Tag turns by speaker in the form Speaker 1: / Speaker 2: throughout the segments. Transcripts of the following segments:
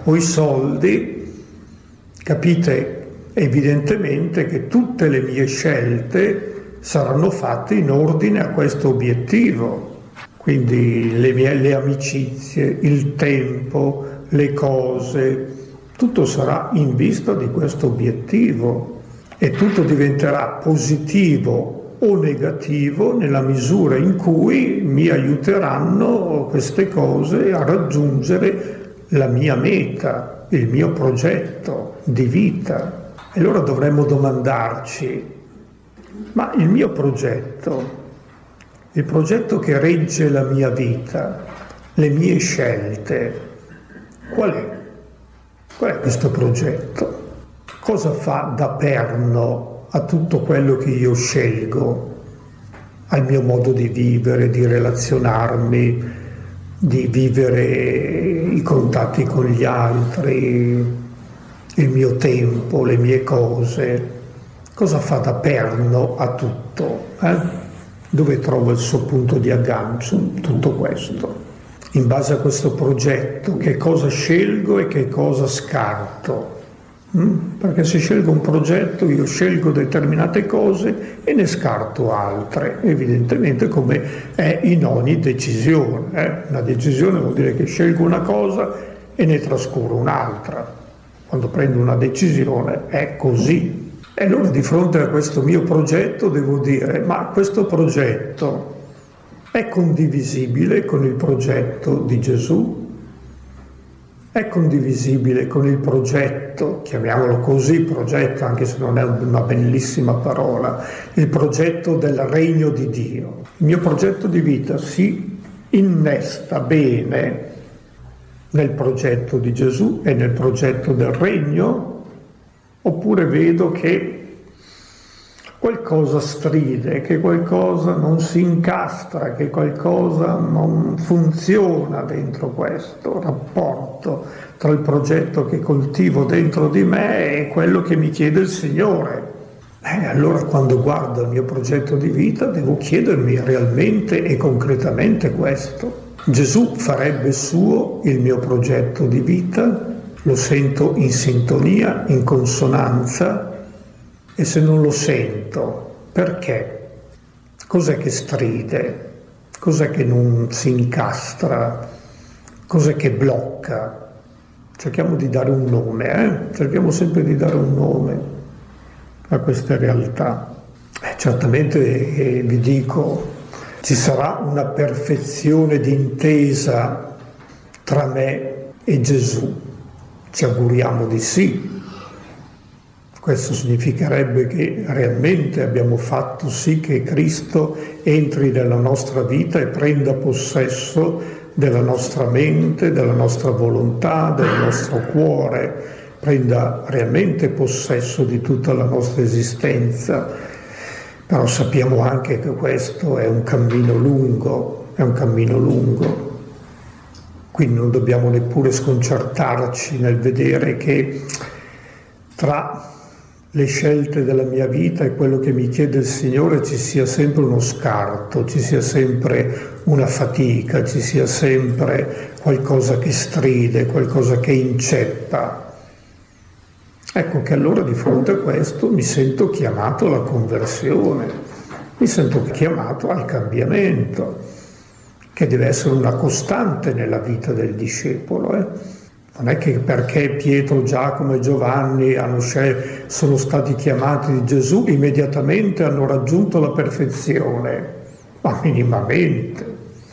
Speaker 1: o i soldi, capite evidentemente che tutte le mie scelte saranno fatte in ordine a questo obiettivo. Quindi le amicizie, il tempo, le cose, tutto sarà in vista di questo obiettivo e tutto diventerà positivo o negativo nella misura in cui mi aiuteranno queste cose a raggiungere la mia meta, il mio progetto di vita. E allora dovremmo domandarci, ma il mio progetto, il progetto che regge la mia vita, le mie scelte, qual è? Qual è questo progetto? Cosa fa da perno a tutto quello che io scelgo, al mio modo di vivere, di relazionarmi, di vivere i contatti con gli altri, il mio tempo, le mie cose? Cosa fa da perno a tutto? Dove trovo il suo punto di aggancio in tutto questo? In base a questo progetto, che cosa scelgo e che cosa scarto? Perché se scelgo un progetto, io scelgo determinate cose e ne scarto altre, evidentemente, come è in ogni decisione. Una decisione vuol dire che scelgo una cosa e ne trascuro un'altra. Quando prendo una decisione è così. E allora di fronte a questo mio progetto devo dire, ma questo progetto è condivisibile con il progetto di Gesù? È condivisibile con il progetto, chiamiamolo così, progetto, anche se non è una bellissima parola, il progetto del regno di Dio? Il mio progetto di vita si innesta bene nel progetto di Gesù e nel progetto del regno? Oppure vedo che qualcosa stride, che qualcosa non si incastra, che qualcosa non funziona dentro questo rapporto tra il progetto che coltivo dentro di me e quello che mi chiede il Signore. Allora quando guardo il mio progetto di vita devo chiedermi realmente e concretamente questo. Gesù farebbe suo il mio progetto di vita? Lo sento in sintonia, in consonanza? E se non lo sento, perché? Cos'è che stride? Cos'è che non si incastra? Cos'è che blocca? Cerchiamo di dare un nome, Cerchiamo sempre di dare un nome a queste realtà. Certamente vi dico, ci sarà una perfezione di intesa tra me e Gesù. Ci auguriamo di sì. Questo significherebbe che realmente abbiamo fatto sì che Cristo entri nella nostra vita e prenda possesso della nostra mente, della nostra volontà, del nostro cuore, prenda realmente possesso di tutta la nostra esistenza. Però sappiamo anche che questo è un cammino lungo, Quindi non dobbiamo neppure sconcertarci nel vedere che tra le scelte della mia vita e quello che mi chiede il Signore ci sia sempre uno scarto, ci sia sempre una fatica, ci sia sempre qualcosa che stride, qualcosa che inceppa. Ecco che allora di fronte a questo mi sento chiamato alla conversione, mi sento chiamato al cambiamento, che deve essere una costante nella vita del discepolo. Non è che perché Pietro, Giacomo e Giovanni sono stati chiamati di Gesù, immediatamente hanno raggiunto la perfezione, ma minimamente.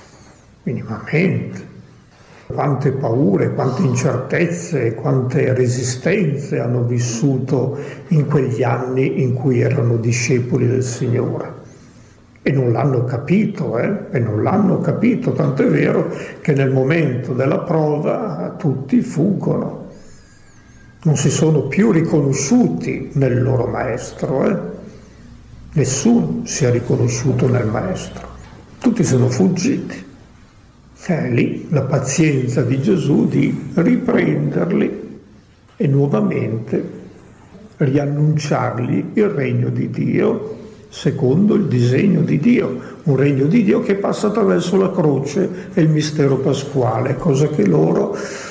Speaker 1: Quante paure, quante incertezze, quante resistenze hanno vissuto in quegli anni in cui erano discepoli del Signore. E non l'hanno capito, tant'è vero che nel momento della prova tutti fuggono, non si sono più riconosciuti nel loro maestro, Nessuno si è riconosciuto nel maestro, tutti sono fuggiti. È lì la pazienza di Gesù di riprenderli e nuovamente riannunciargli il regno di Dio secondo il disegno di Dio, un regno di Dio che passa attraverso la croce e il mistero pasquale, cosa che loro